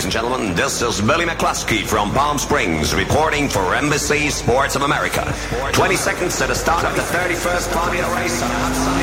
and gentlemen. This is Billy McCluskey from Palm Springs reporting for NBC Sports of America. 20 seconds to the start of the 31st Formula race on outside.